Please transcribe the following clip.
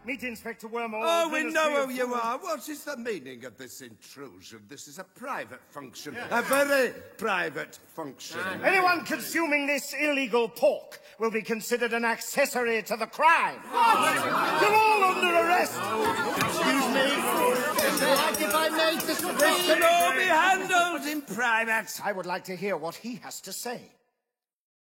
Meet Inspector Wormhole. Oh, we know who you are. What is the meaning of this intrusion? This is a private function. A very private function. Anyone consuming this illegal pork will be considered an accessory to the crime. You're all under arrest. Excuse me. Like if I made this This can all be handled in private. I would like to hear what he has to say.